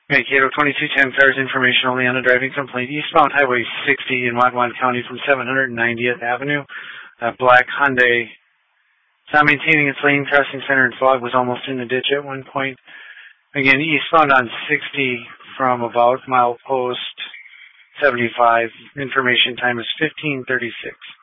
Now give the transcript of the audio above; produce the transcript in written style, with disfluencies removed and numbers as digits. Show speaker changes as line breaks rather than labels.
Mankato 2210 cars information only on a driving complaint. Eastbound Highway 60 in Whatcom County from 790th Avenue. A black Hyundai is not maintaining its lane crossing center and fog, was almost in the ditch at one point. Again, eastbound on 60 from about milepost 75. Information time is 15:36.